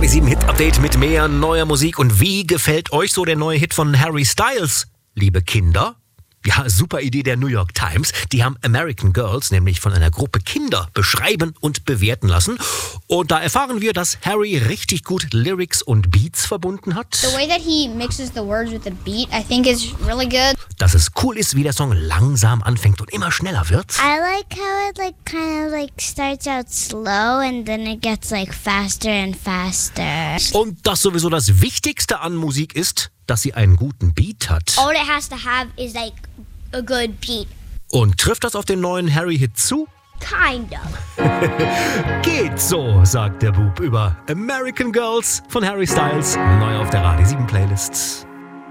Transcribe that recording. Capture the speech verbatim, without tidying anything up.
Radio sieben Hit Update mit mehr neuer Musik. Und wie gefällt euch so der neue Hit von Harry Styles, liebe Kinder? Ja, super Idee der New York Times. Die haben American Girls nämlich von einer Gruppe Kinder beschreiben und bewerten lassen. Und da erfahren wir, dass Harry richtig gut Lyrics und Beats verbunden hat. The way that he mixes the words with the beat, I think is really good. Dass es cool ist, wie der Song langsam anfängt und immer schneller wird. I like how it like kind of like starts out slow and then it gets like faster and faster. Und dass sowieso das Wichtigste an Musik ist, dass sie einen guten Beat hat. All it has to have is like a good beat. Und trifft das auf den neuen Harry-Hit zu? Kind of. Geht so, sagt der Bub über American Girls von Harry Styles. Neu auf der Radio sieben Playlist.